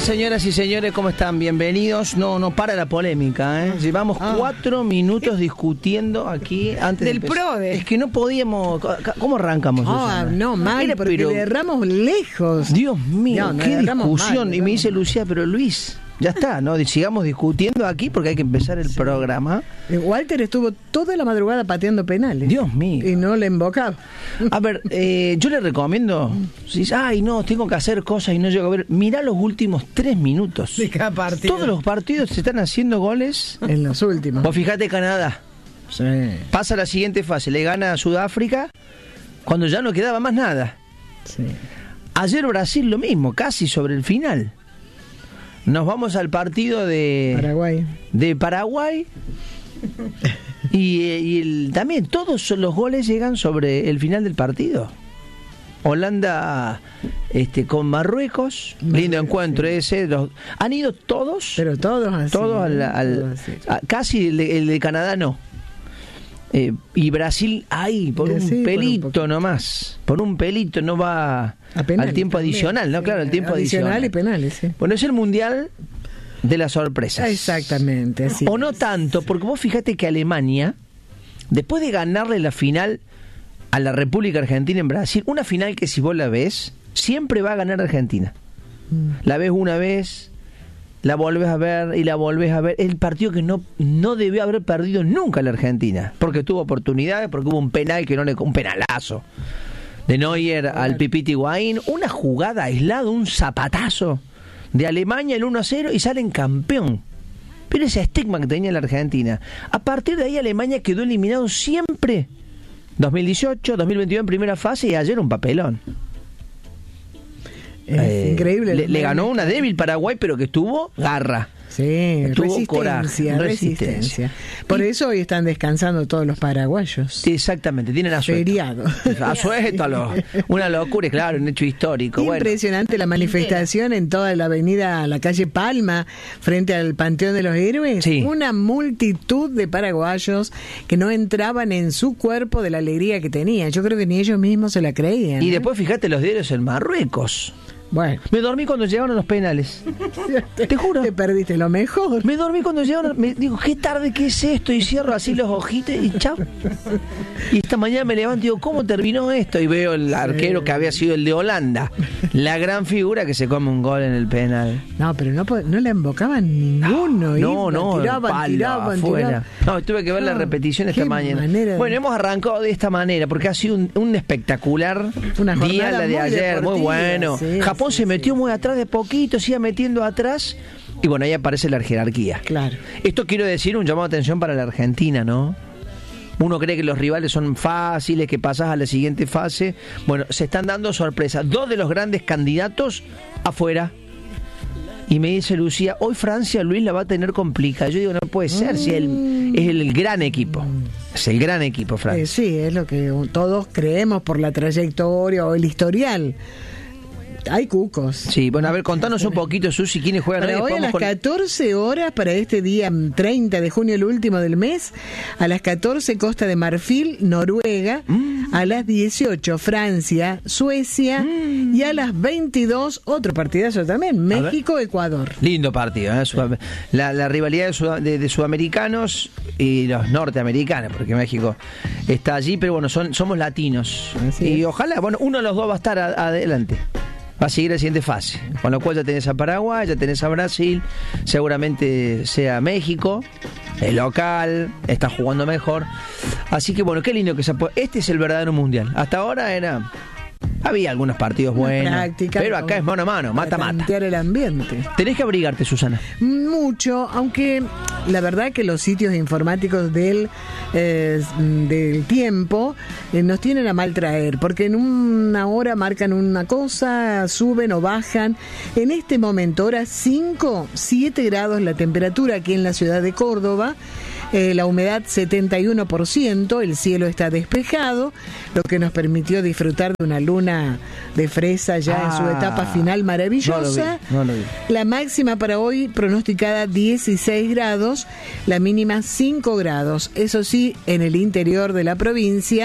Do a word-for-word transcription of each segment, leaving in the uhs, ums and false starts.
señoras y señores, ¿cómo están? Bienvenidos. No, no para la polémica, ¿eh? Llevamos ah. cuatro minutos discutiendo aquí antes del de PRODE. Es que no podíamos. ¿Cómo arrancamos? Ah, oh, no, mal, Era, porque pero... le erramos lejos. Dios mío, no, qué discusión. Mal, y me dice Lucía, pero Luis, ya está, ¿no? Sigamos discutiendo aquí porque hay que empezar el sí. programa. Walter estuvo toda la madrugada pateando penales. Dios mío. Y no le embocaba. A ver, eh, yo le recomiendo, si dice, ay no, tengo que hacer cosas y no llego a ver, mirá los últimos tres minutos. De cada partido. Todos los partidos se están haciendo goles. En los últimos. Vos fijate Canadá. Sí. Pasa a la siguiente fase, le gana a Sudáfrica cuando ya no quedaba más nada. Sí. Ayer Brasil lo mismo, casi sobre el final. Nos vamos al partido de Paraguay. De Paraguay. Y, y el, también todos los goles llegan sobre el final del partido. Holanda este, con Marruecos, Marruecos lindo encuentro sí. ese. Los, han ido todos, pero todos así. Todos al, al, todos así. A, casi el de, el de Canadá no. Eh, y Brasil ahí por un sí, pelito por un nomás, por un pelito no va penales, al tiempo también, adicional, ¿no? Sí, claro, el tiempo adicional. Adicional y penales, sí. Bueno, es el mundial de las sorpresas. Exactamente, así. O no tanto, porque vos fíjate que Alemania, después de ganarle la final a la República Argentina en Brasil, una final que si vos la ves, siempre va a ganar Argentina. Mm. La ves una vez, la volvés a ver y la volvés a ver. El partido que no, no debió haber perdido nunca la Argentina, porque tuvo oportunidades, porque hubo un penal que no le un penalazo de Neuer claro. al Pipita Higuaín, una jugada aislada, un zapatazo de Alemania el uno a cero y salen campeón. Pero ese estigma que tenía la Argentina. A partir de ahí Alemania quedó eliminado siempre. dos mil dieciocho, dos mil veintidós en primera fase y ayer un papelón. Es eh, increíble. Le, le ganó una débil Paraguay, pero que estuvo garra. Sí, estuvo resistencia, coraje, resistencia. resistencia. Por y, eso hoy están descansando todos los paraguayos. Sí, exactamente, tienen asueto. Feriado. Asueto, lo, una locura, claro, un hecho histórico. Impresionante bueno. La manifestación en toda la avenida, la calle Palma, frente al Panteón de los Héroes. Sí. Una multitud de paraguayos que no entraban en su cuerpo de la alegría que tenían. Yo creo que ni ellos mismos se la creían. Y ¿eh? después fíjate los diarios en Marruecos. Bueno. Me dormí cuando llegaron los penales. Te, te juro. Te perdiste lo mejor. Me dormí cuando llegaron. Me digo, qué tarde que es esto. Y cierro así los ojitos y chao. Y esta mañana me levanto y digo, ¿cómo terminó esto? Y veo el arquero que había sido el de Holanda. La gran figura que se come un gol en el penal. No, pero no, no le embocaban ninguno. No, iban, no. Tiraban, palo, tiraban, afuera. tiraban. No, tuve que ver no, la repetición esta mañana. Manera. Bueno, hemos arrancado de esta manera porque ha sido un, un espectacular Una día la de muy ayer. Deportiva. Muy bueno. Sí, Japón sí, se metió sí. muy atrás de poquito, sigue metiendo atrás y bueno, ahí aparece la jerarquía. Claro. Esto quiero decir un llamado de atención para la Argentina, ¿no? Uno cree que los rivales son fáciles, que pasas a la siguiente fase. Bueno, se están dando sorpresas. Dos de los grandes candidatos afuera. Y me dice Lucía, hoy Francia, Luis, la va a tener complicada. Yo digo, no puede ser, mm. si el, es el gran equipo. Es el gran equipo, Francia. Eh, sí, es lo que todos creemos por la trayectoria o el historial. Hay cucos. Sí, bueno, a ver, contanos un poquito, Susi, quiénes juegan hoy. Hoy a las con... catorce horas, para este día treinta de junio, el último del mes, a las catorce, Costa de Marfil, Noruega, mm. a las dieciocho, Francia, Suecia, mm. y a las veintidós, otro partidazo también, México, Ecuador. Lindo partido, ¿eh? Sud- la, la rivalidad de, sud- de, de sudamericanos y los norteamericanos, porque México está allí, pero bueno, son, somos latinos. Así y es. Ojalá, bueno, uno de los dos va a estar a, adelante. Va a seguir la siguiente fase, con lo cual ya tenés a Paraguay, ya tenés a Brasil, seguramente sea México, el local, está jugando mejor. Así que bueno, qué lindo que se puede. Este es el verdadero mundial. Hasta ahora era... Había algunos partidos buenos, práctica, pero acá es mano a mano, mata mata. El ambiente. Tenés que abrigarte, Susana. Mucho, aunque la verdad que los sitios informáticos del eh, del tiempo eh, nos tienen a mal traer, porque en una hora marcan una cosa, suben o bajan. En este momento, hora cinco, siete grados la temperatura aquí en la ciudad de Córdoba. Eh, la humedad setenta y uno por ciento, el cielo está despejado, lo que nos permitió disfrutar de una luna de fresa ya ah, en su etapa final maravillosa. No lo vi, no lo vi. La máxima para hoy pronosticada dieciséis grados, la mínima cinco grados. Eso sí, en el interior de la provincia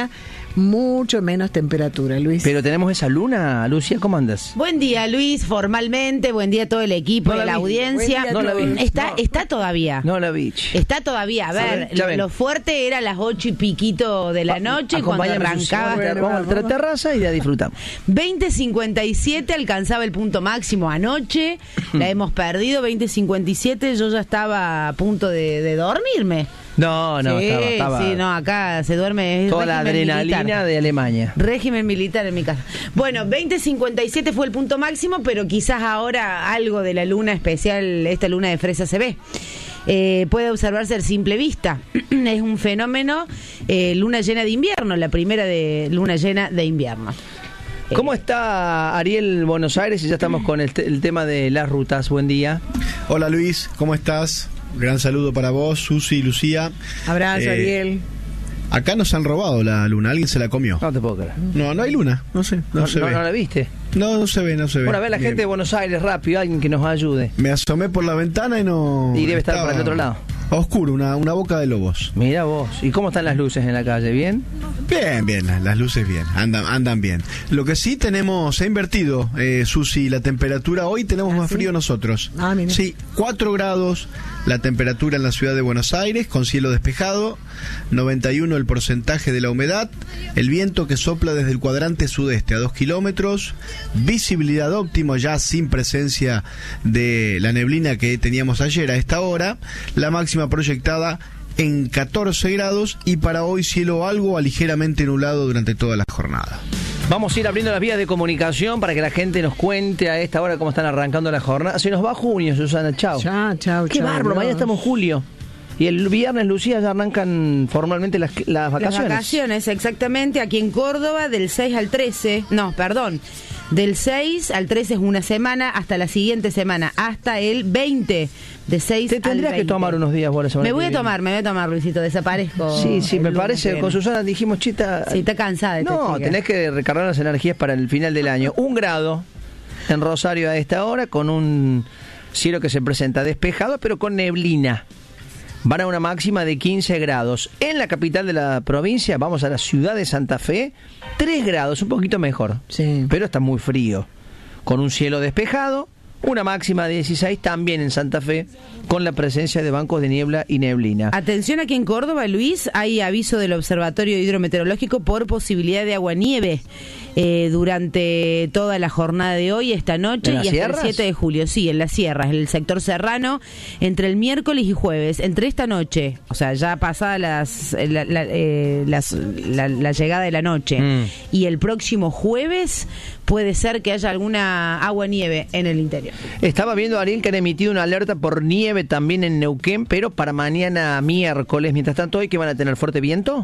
mucho menos temperatura, Luis. Pero tenemos esa luna, Lucía, ¿cómo andas? Buen día, Luis, formalmente, buen día a todo el equipo, No de la la vi. audiencia. No la vi. Está, No. está todavía. No la vi. Está todavía. A ver, ¿Saben? Ya ven. lo fuerte era a las ocho y piquito de la noche cuando Acompáñame, arrancaba. Lucía, vamos a la terraza y ya disfrutamos. veinte cincuenta y siete alcanzaba el punto máximo anoche, la hemos perdido, veinte cincuenta y siete yo ya estaba a punto de, de dormirme. No, no, sí, estaba, estaba sí, no, acá se duerme. Es toda la régimen adrenalina militar. de Alemania. Régimen militar en mi casa. Bueno, veinte cincuenta y siete fue el punto máximo, pero quizás ahora algo de la luna especial, esta luna de fresa se ve. Eh, puede observarse a simple vista. Es un fenómeno, eh, luna llena de invierno, la primera de luna llena de invierno. ¿Cómo está Ariel Buenos Aires? Y ya estamos con el, te- el tema de las rutas. Buen día. Hola Luis, ¿cómo estás? Gran saludo para vos, Susi y Lucía. Abrazo, Eh, Ariel. Acá nos han robado la luna, alguien se la comió. No te puedo creer. No, no hay luna, no sé, no, No, se no, ve. no la viste. No, no se ve, no se ve. Bueno, a ver la Bien. gente de Buenos Aires, rápido, alguien que nos ayude. Me asomé por la ventana y no... Y debe estar estaba por el otro lado. Oscuro, una, una boca de lobos. Mira vos. ¿Y cómo están las luces en la calle? ¿Bien? Bien, bien, las luces bien, andan, andan bien. Lo que sí tenemos, se ha invertido, eh, Susi, la temperatura. Hoy tenemos más sí? frío nosotros. Ah, mira. Sí, cuatro grados la temperatura en la ciudad de Buenos Aires, con cielo despejado, noventa y uno el porcentaje de la humedad, el viento que sopla desde el cuadrante sudeste a dos kilómetros, visibilidad óptima ya sin presencia de la neblina que teníamos ayer a esta hora, la máxima proyectada en catorce grados y para hoy cielo algo a ligeramente nublado durante toda la jornada. Vamos a ir abriendo las vías de comunicación para que la gente nos cuente a esta hora cómo están arrancando la jornada. Se nos va junio, Susana. Chao. Chao, chao, Qué chao, bárbaro, Dios. mañana estamos en julio. Y el viernes, Lucía, ya arrancan formalmente las, las vacaciones. Las vacaciones, exactamente, aquí en Córdoba, del seis al trece, no, perdón, del seis al trece es una semana, hasta la siguiente semana, hasta el veinte, de seis Te al tendrías veinte. que tomar unos días vos la semana Me voy que a viene. tomar, me voy a tomar, Luisito, desaparezco. Sí, sí, el me lunes parece. que Con viene. Susana dijimos, chita. Sí, está cansada esta No, chica. tenés que recargar las energías para el final del año. Un grado en Rosario a esta hora, con un cielo que se presenta despejado, pero con neblina. Van a una máxima de quince grados. En la capital de la provincia, vamos a la ciudad de Santa Fe, tres grados, un poquito mejor. Sí. Pero está muy frío. Con un cielo despejado, una máxima de dieciséis también en Santa Fe, con la presencia de bancos de niebla y neblina. Atención, aquí en Córdoba, Luis, hay aviso del Observatorio Hidrometeorológico por posibilidad de aguanieve eh, durante toda la jornada de hoy, esta noche ¿En y las hasta sierras? el siete de julio. Sí, en las sierras, en el sector serrano, entre el miércoles y jueves, entre esta noche, o sea, ya pasada las, la, la, eh, las- la- la llegada de la noche, Mm. y el próximo jueves puede ser que haya alguna agua-nieve en el interior. Estaba viendo, Ariel, que han emitido una alerta por nieve también en Neuquén, pero para mañana miércoles. Mientras tanto, ¿hoy que van a tener fuerte viento?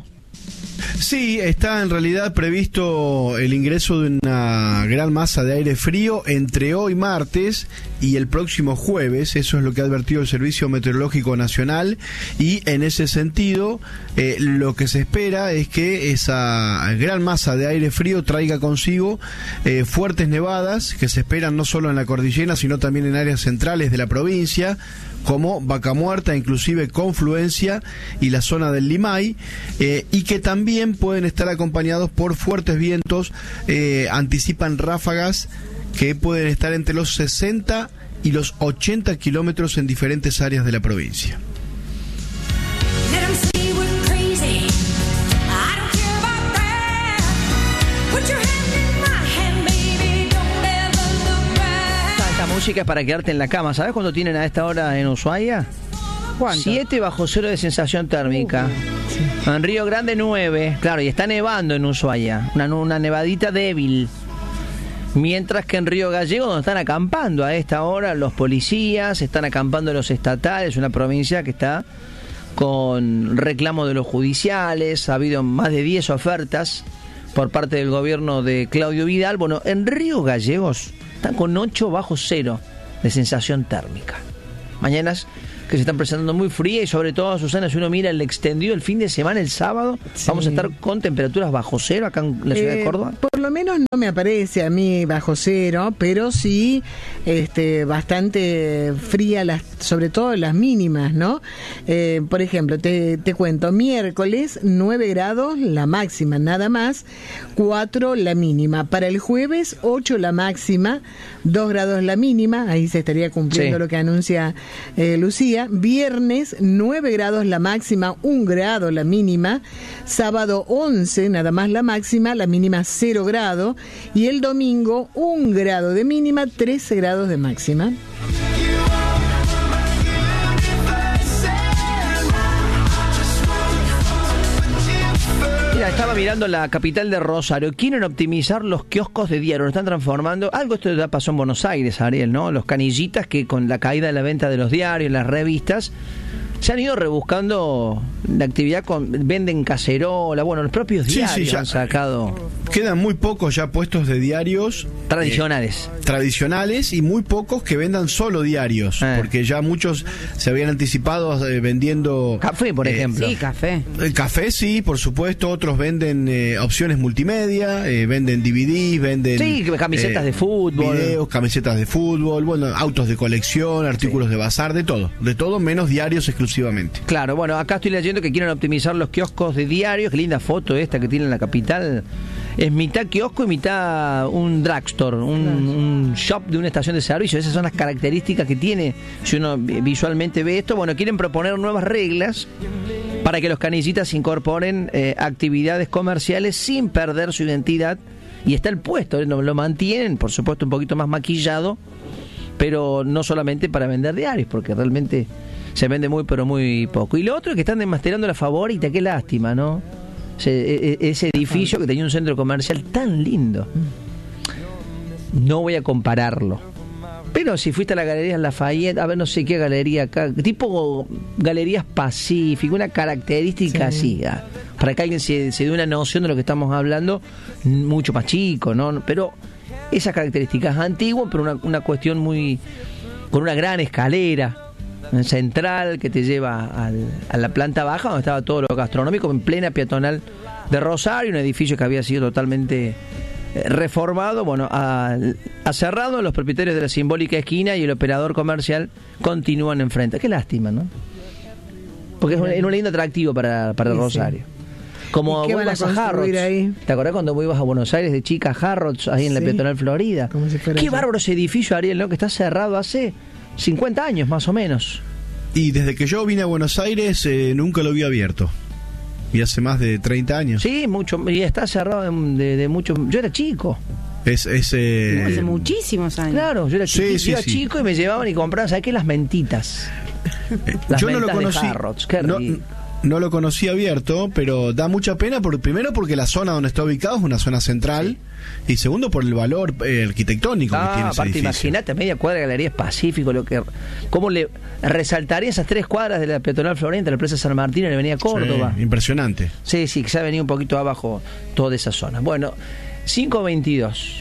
Sí, está en realidad previsto el ingreso de una gran masa de aire frío entre hoy martes y el próximo jueves. Eso es lo que ha advertido el Servicio Meteorológico Nacional, y en ese sentido eh, lo que se espera es que esa gran masa de aire frío traiga consigo eh, fuertes nevadas que se esperan no solo en la cordillera sino también en áreas centrales de la provincia, como Vaca Muerta, inclusive Confluencia y la zona del Limay, eh, y que también pueden estar acompañados por fuertes vientos. Eh, anticipan ráfagas que pueden estar entre los sesenta y los ochenta kilómetros en diferentes áreas de la provincia. Let 'em say we're crazy. I don't care about that. Put your hand in my hand, baby. Don't ever look back. Esta música es para quedarte en la cama. ¿Sabes cuánto tienen a esta hora en Ushuaia? ¿Cuánto? siete bajo cero de sensación térmica. En Río Grande nueve. Claro, y está nevando en Ushuaia. Una, una nevadita débil. Mientras que en Río Gallego, donde están acampando a esta hora los policías, están acampando los estatales, una provincia que está con reclamo de los judiciales. Ha habido más de diez ofertas por parte del gobierno de Claudio Vidal. Bueno, en Río Gallegos están con ocho bajo cero de sensación térmica. Mañanas que se están presentando muy frías, y sobre todo, Susana, si uno mira el extendido el fin de semana, el sábado, Sí. vamos a estar con temperaturas bajo cero acá en la ciudad de Eh, Córdoba. Por por lo menos no me aparece a mí bajo cero, pero sí este, bastante fría, las, sobre todo las mínimas, ¿no? Eh, por ejemplo, te, te cuento, miércoles nueve grados la máxima, nada más, cuatro la mínima. Para el jueves ocho la máxima, dos grados la mínima, ahí se estaría cumpliendo Sí. lo que anuncia eh, Lucía. Viernes nueve grados la máxima, un grado la mínima. Sábado once, nada más la máxima, la mínima cero grado. Y el domingo un grado de mínima, trece grados de máxima. Mira, estaba mirando la capital de Rosario. Quieren optimizar los kioscos de diario, lo están transformando. Algo esto ya pasó en Buenos Aires, Ariel, ¿no? Los canillitas que con la caída de la venta de los diarios, las revistas, se han ido rebuscando la actividad, con venden cacerola, bueno, los propios Sí, sí, diarios ya. han sacado Quedan muy pocos ya puestos de diarios tradicionales. eh, tradicionales y muy pocos que vendan solo diarios, Eh. porque ya muchos se habían anticipado eh, vendiendo Café, por eh, ejemplo. Sí, café. el café, sí, por supuesto. Otros venden eh, opciones multimedia, eh, venden D V Ds, venden Sí, camisetas de fútbol. videos, camisetas de fútbol, bueno, autos de colección, artículos de bazar, de todo, de todo menos diarios exclusivamente. Claro, bueno, acá estoy leyendo que quieren optimizar los kioscos de diarios. Qué linda foto esta que tiene en la capital. Es mitad kiosco y mitad un drugstore, un, un shop de una estación de servicio. Esas son las características que tiene. Si uno visualmente ve esto, bueno, quieren proponer nuevas reglas para que los canillitas incorporen eh, actividades comerciales sin perder su identidad. Y está el puesto, ¿eh? Lo mantienen, por supuesto, un poquito más maquillado, pero no solamente para vender diarios, porque realmente se vende muy, pero muy poco. Y lo otro es que están desmastelando la Favorita, qué lástima, ¿no? Ese, ese edificio que tenía un centro comercial tan lindo. No voy a compararlo, pero si fuiste a la Galería Lafayette, a ver, no sé qué galería acá, tipo Galerías Pacífico, una característica Sí. así, ah, para que alguien se, se dé una noción de lo que estamos hablando, mucho más chico, ¿no? Pero esas características antiguas, pero una, una cuestión muy, con una gran escalera central que te lleva al, a la planta baja donde estaba todo lo gastronómico, en plena peatonal de Rosario, un edificio que había sido totalmente eh, reformado. Bueno, ha, ha cerrado, los propietarios de la simbólica esquina y el operador comercial continúan enfrente. Qué lástima, ¿no? Porque es un, es un lindo atractivo para, para Sí, Rosario. Como ¿Y qué vos van a ibas a Harrods. construir ahí? ¿Te acordás cuando vos ibas a Buenos Aires de chica a Harrods, ahí en la Sí. peatonal Florida? Como si fuera Qué allá. bárbaro ese edificio, Ariel, ¿no? Que está cerrado hace cincuenta años más o menos. Y desde que yo vine a Buenos Aires eh, nunca lo vi abierto. Y hace más de treinta años. Sí, mucho. Y está cerrado de, de, de mucho. Yo era chico. Es, es, eh, Hace muchísimos años. Claro, yo era, Sí, chiquito, sí, yo era sí. chico y me llevaban y compraban, ¿sabes qué? Las mentitas. Las yo no lo mentas de conocí. Harrods, qué no, rico. no lo conocí abierto, pero da mucha pena, por, primero porque la zona donde está ubicado es una zona central, y segundo por el valor eh, arquitectónico que Ah, tiene ese aparte, edificio. imagínate, media cuadra de Galerías Pacífico, lo que, cómo le resaltaría esas tres cuadras de la peatonal Florenta, la Plaza San Martín y la Avenida Córdoba. Sí, impresionante. Sí, sí, que se ha venido un poquito abajo toda esa zona. Bueno, cinco veintidós.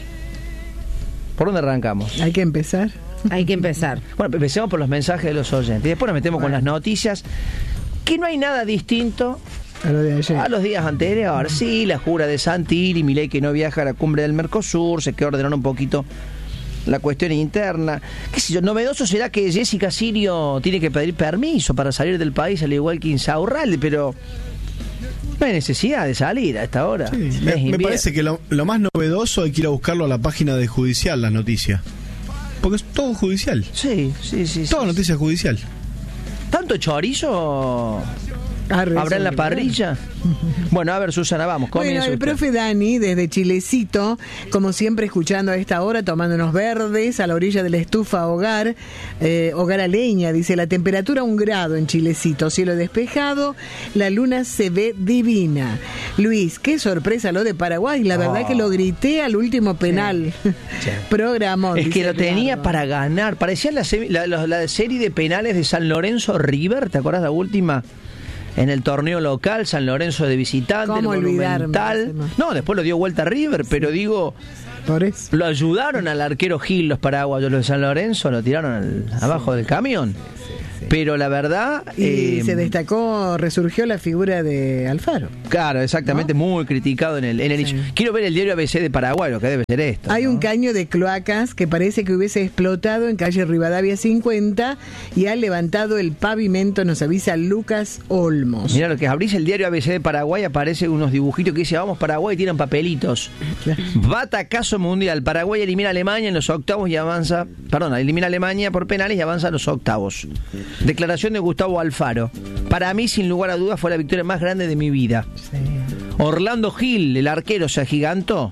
¿Por dónde arrancamos? Hay que empezar. Hay que empezar. Bueno, empecemos por los mensajes de los oyentes. Y después nos metemos con las noticias. Que no hay nada distinto A lo de ayer. a los días anteriores. Sí, la jura de Santilli, Milei que no viaja a la cumbre del Mercosur, se quedó ordenando un poquito la cuestión interna. ¿Qué sé yo? Novedoso será que Jessica Sirio tiene que pedir permiso para salir del país, al igual que Insaurralde, pero no hay necesidad de salir a esta hora. Sí, Es me, me invierno. parece que lo, lo más novedoso hay que ir a buscarlo a la página de Judicial, las noticias. Porque es todo judicial. Sí, sí, sí. sí. Toda noticia judicial. ¿Tanto chorizo Ah, habrá en la resulta. parrilla? Bueno, a ver, Susana, vamos, Bueno, comienza el usted. profe Dani, desde Chilecito, como siempre escuchando a esta hora, tomándonos verdes a la orilla de la estufa hogar, eh, hogar a leña, dice, la temperatura un grado en Chilecito, cielo despejado, la luna se ve divina. Luis, qué sorpresa lo de Paraguay, la verdad Oh. que lo grité al último penal. Sí. Programón. Es que dice lo tenía Eduardo. para ganar. Parecía la, semi- la, la- la serie de penales de San Lorenzo River, ¿te acordás la última? En el torneo local, San Lorenzo de visitante, el ¿Cómo olvidarme? Monumental. No, después lo dio vuelta a River, pero digo, Por eso. lo ayudaron al arquero Gil los paraguayos, los de San Lorenzo, lo tiraron al- abajo del camión. Pero la verdad... Y eh, se destacó, resurgió la figura de Alfaro. Claro, exactamente, ¿no? muy criticado en el, en el Sí. inicio. Quiero ver el diario A B C de Paraguay, lo que debe ser esto. Hay ¿no? un caño de cloacas que parece que hubiese explotado en calle Rivadavia cincuenta y ha levantado el pavimento, nos avisa Lucas Olmos. Mira lo que es, abrís el diario A B C de Paraguay, aparecen unos dibujitos que dice vamos Paraguay y tiran papelitos. Batacazo mundial, Paraguay elimina a Alemania en los octavos y avanza, perdón, elimina a Alemania por penales y avanza a los octavos. Declaración de Gustavo Alfaro. Para mí, sin lugar a dudas, fue la victoria más grande de mi vida. Sí. Orlando Gil, el arquero, se agigantó.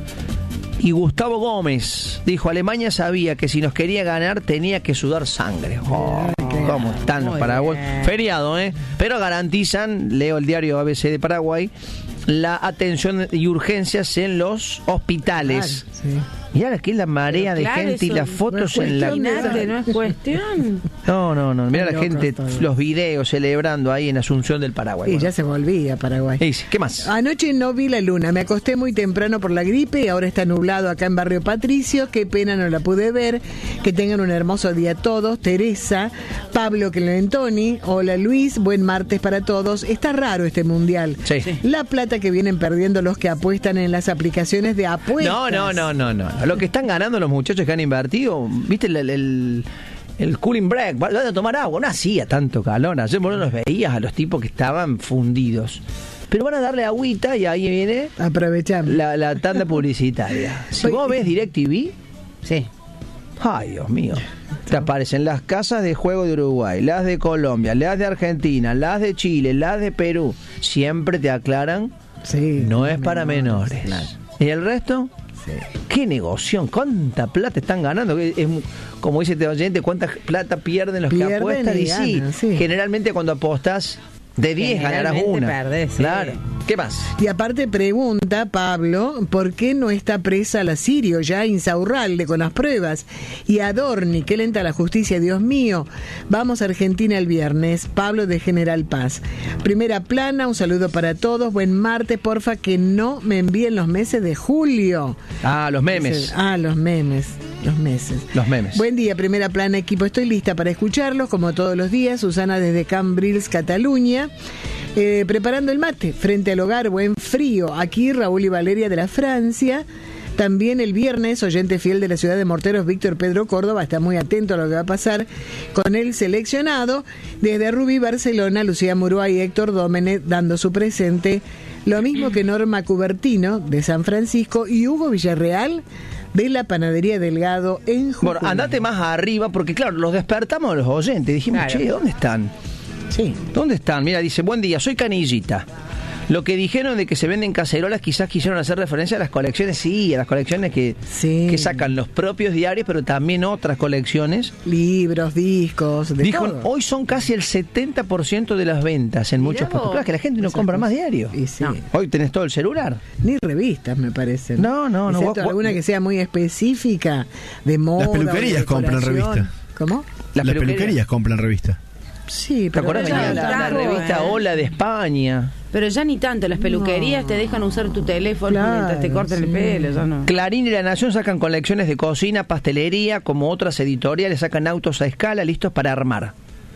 Y Gustavo Gómez dijo, Alemania sabía que si nos quería ganar tenía que sudar sangre. Oh, ¿cómo están los Muy paraguayos? bien. Feriado, ¿eh? Pero garantizan, leo el diario A B C de Paraguay, la atención y urgencias en los hospitales. Sí. Mirá aquí la marea Pero de claro, gente y eso las fotos no es en la... cuestión de- Imagínate, no es cuestión. No, no, no. Mira la Locos gente, todos. los videos celebrando ahí en Asunción del Paraguay. Y Bueno. ya se volvía a Paraguay. Y sí, ¿qué más? Anoche no vi la luna, me acosté muy temprano por la gripe y ahora está nublado acá en Barrio Patricio, qué pena no la pude ver, que tengan un hermoso día todos, Teresa, Pablo Clementoni, hola Luis, buen martes para todos, está raro este mundial, Sí. Sí. la plata que vienen perdiendo los que apuestan en las aplicaciones de apuestas. No, no, no, no, no. Lo que están ganando los muchachos que han invertido, ¿viste el, el, el cooling break? Van a tomar agua. No hacía tanto calor. Ayer vos no los veías a los tipos que estaban fundidos. Pero van a darle agüita y ahí viene Aprovechamos. la, la tanda publicitaria. Si vos ves DirecTV, Sí. ay, Dios mío. Te aparecen las casas de juego de Uruguay, las de Colombia, las de Argentina, las de Chile, las de Perú. Siempre te aclaran, Sí, no es para menores. claro. ¿Y el resto? Sí. ¿Qué negocio? ¿Cuánta plata están ganando? Es, es, como dice este oyente, ¿cuánta plata pierden los Pierden que apuestan? y Y sí, ganan, sí. generalmente cuando apostas de diez ganarás Generalmente una. perdés, sí. Claro. ¿Qué más? Y aparte pregunta Pablo, ¿por qué no está presa la Sirio ya Insaurralde con las pruebas? Y Adorni, qué lenta la justicia, Dios mío. Vamos a Argentina el viernes. Pablo de General Paz. Primera plana, un saludo para todos. Buen martes, porfa, que no me envíen los meses de julio. Ah, los memes. Ah, los memes. Los meses. Los memes. Buen día, primera plana, equipo. Estoy lista para escucharlos, como todos los días. Susana desde Cambrils, Cataluña. Eh, preparando el mate frente al hogar, buen frío. Aquí Raúl y Valeria de la Francia. También el viernes, oyente fiel de la ciudad de Morteros, Víctor Pedro Córdoba, está muy atento a lo que va a pasar con el seleccionado. Desde Rubí, Barcelona, Lucía Murúa y Héctor Dómenez dando su presente. Lo mismo que Norma Cubertino de San Francisco y Hugo Villarreal de la Panadería Delgado en Jujuy. Bueno, andate más arriba porque, claro, los despertamos a los oyentes. Dijimos, Claro. che, ¿dónde están? Sí. ¿Dónde están? Mira, dice, buen día, soy Canillita. Lo que dijeron de que se venden cacerolas quizás quisieron hacer referencia a las colecciones, sí, a las colecciones que, Sí. que sacan los propios diarios, pero también otras colecciones. Libros, discos, de Dijo, todo. hoy son casi el setenta por ciento de las ventas en Mirá muchos vos. puestos. Claro que la gente no compra más diario. Y sí. No. Hoy tenés todo el celular. Ni revistas, me parece. No, no, no. Excepto Vos- alguna vos- que sea muy específica, de moda. peluquerías o de compran decoración. revista. ¿Cómo? Las Las peluquerías. peluquerías compran revista. Sí, ¿Te pero acuerdas? ya Venía no la, la tanto, revista eh. Hola de España. Pero ya ni tanto, las peluquerías te dejan usar tu teléfono Claro, mientras te cortan sí. el pelo, ya no. Clarín y La Nación sacan colecciones de cocina, pastelería, como otras editoriales sacan autos a escala listos para armar.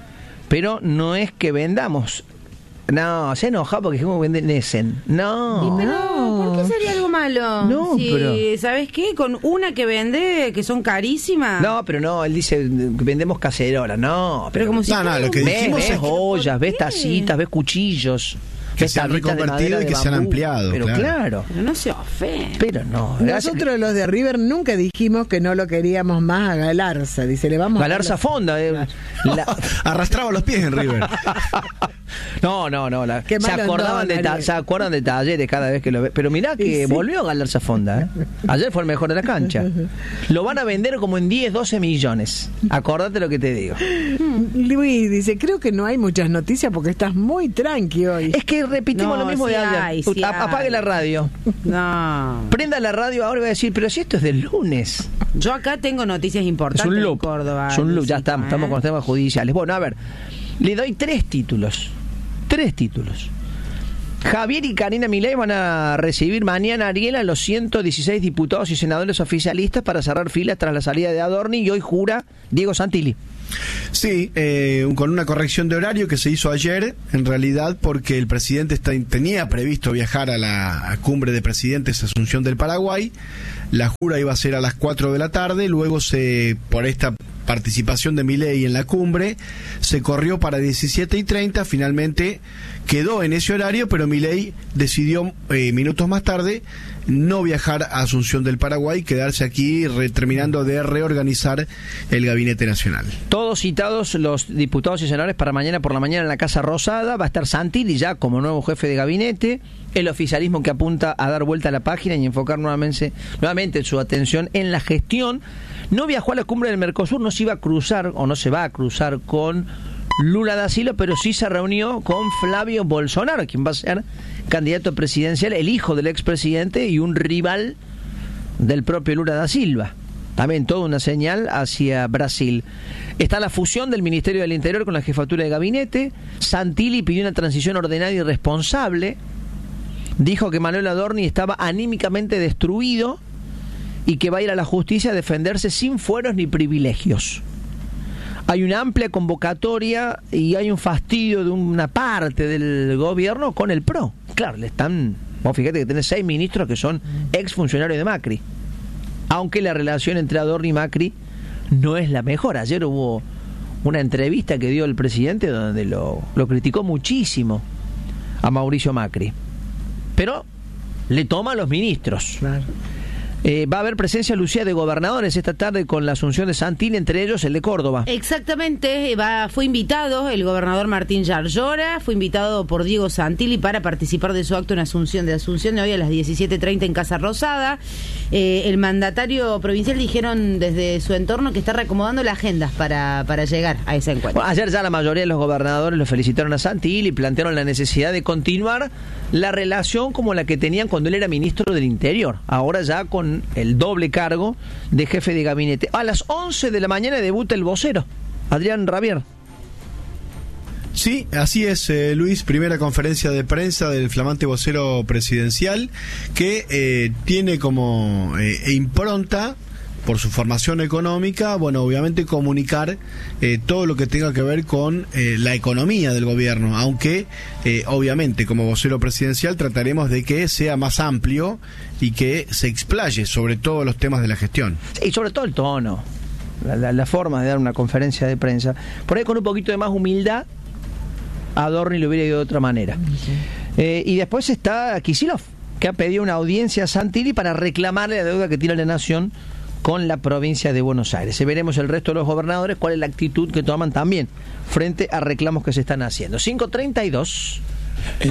Pero no es que vendamos. No, se enoja porque dijimos que venden Essen. No. Pero, ¿por qué sería algo malo? No, si, pero- ¿sabes qué? Con una que vende, que son carísimas. No, pero no, él dice que vendemos cacerolas. No, Pero como si No, no, fuera lo que un- ves, dijimos ves es que- ollas, ves ¿Por qué? tacitas, ves cuchillos. Que ves se han tablitas de reconvertido madera y de que se han bambú. ampliado, Pero claro. claro. Pero no se ofende. Pero no. gracias- nosotros los de River nunca dijimos que no lo queríamos más a Galarza. Dice, le vamos Galarza a dar Fonda. eh, la- Arrastraba los pies en River. No, no, no. la- Qué se malo acordaban andaba, de ta- Ariel. se acuerdan de talleres cada vez que lo ve. Pero mirá que Y sí. volvió a Galarza Fonda. ¿eh? Ayer fue el mejor de la cancha. Lo van a vender como en diez, doce millones. Acordate lo que te digo. Luis dice, creo que no hay muchas noticias porque estás muy tranqui hoy. Es que repetimos No, lo mismo sí de ayer. hay, sí A- Apague hay. la radio. No. Prenda la radio ahora y va a decir, pero si esto es del lunes. Yo acá tengo noticias Es importantes un en loop. Córdoba. Es un loop, ya Luisito, estamos, ¿eh? estamos con los temas judiciales. Bueno, a ver, le doy tres títulos. Tres títulos. Javier y Karina Milei van a recibir mañana, Ariel, a los ciento dieciséis diputados y senadores oficialistas para cerrar filas tras la salida de Adorni, y hoy jura Diego Santilli. Sí, eh, con una corrección de horario que se hizo ayer, en realidad porque el presidente está, tenía previsto viajar a la a cumbre de presidentes Asunción del Paraguay. La jura iba a ser a las cuatro de la tarde, luego se, por esta participación de Milei en la cumbre, se corrió para diecisiete y treinta, finalmente quedó en ese horario, pero Milei decidió eh, minutos más tarde no viajar a Asunción del Paraguay, quedarse aquí re, terminando de reorganizar el Gabinete Nacional. Todos citados los diputados y senadores para mañana por la mañana en la Casa Rosada. Va a estar Santilli ya como nuevo jefe de gabinete. El oficialismo que apunta a dar vuelta a la página y enfocar nuevamente, nuevamente su atención en la gestión. No viajó a la cumbre del Mercosur, no se iba a cruzar o no se va a cruzar con Lula da Silva, pero sí se reunió con Flavio Bolsonaro, quien va a ser candidato presidencial, el hijo del expresidente y un rival del propio Lula da Silva. También toda una señal hacia Brasil. Está la fusión del Ministerio del Interior con la jefatura de gabinete. Santilli pidió una transición ordenada y responsable. Dijo que Manuel Adorni estaba anímicamente destruido y que va a ir a la justicia a defenderse sin fueros ni privilegios. Hay una amplia convocatoria y hay un fastidio de una parte del gobierno con el P R O. Claro, le están... Vos fíjate que tenés seis ministros que son exfuncionarios de Macri. Aunque la relación entre Adorni y Macri no es la mejor. Ayer hubo una entrevista que dio el presidente donde lo, lo criticó muchísimo a Mauricio Macri. Pero le toma a los ministros. Claro. Eh, va a haber presencia, Lucía, de gobernadores esta tarde con la asunción de Santilli, entre ellos el de Córdoba. Exactamente, va, fue invitado el gobernador Martín Yarlora, fue invitado por Diego Santilli para participar de su acto en Asunción, de Asunción de hoy a las diecisiete treinta en Casa Rosada. Eh, el mandatario provincial dijeron desde su entorno que está reacomodando las agendas para, para llegar a ese encuentro. Bueno, ayer ya la mayoría de los gobernadores lo felicitaron a Santilli y plantearon la necesidad de continuar la relación como la que tenían cuando él era ministro del Interior, ahora ya con el doble cargo de jefe de gabinete. A las once de la mañana debuta el vocero, Adrián Rabier. Sí, así es, eh, Luis, primera conferencia de prensa del flamante vocero presidencial que eh, tiene como eh, impronta, por su formación económica, bueno, obviamente comunicar eh, todo lo que tenga que ver con eh, la economía del gobierno, aunque eh, obviamente como vocero presidencial trataremos de que sea más amplio y que se explaye sobre todos los temas de la gestión. Y sobre todo el tono, la, la, la forma de dar una conferencia de prensa. Por ahí con un poquito de más humildad, a Adorni lo hubiera ido de otra manera. Eh, y después está Kicillof, que ha pedido una audiencia a Santilli para reclamarle la deuda que tiene la nación con la provincia de Buenos Aires. Y veremos el resto de los gobernadores cuál es la actitud que toman también frente a reclamos que se están haciendo. cinco treinta y dos